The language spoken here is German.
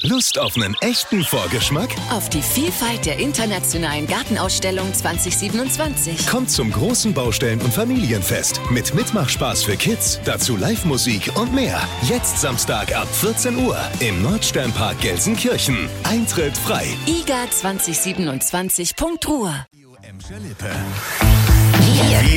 Lust auf einen echten Vorgeschmack? Auf die Vielfalt der internationalen Gartenausstellung 2027. Kommt zum großen Baustellen- und Familienfest mit Mitmachspaß für Kids, dazu Live-Musik und mehr. Jetzt Samstag ab 14 Uhr im Nordsternpark Gelsenkirchen. Eintritt frei. IGA 2027.Ruhr.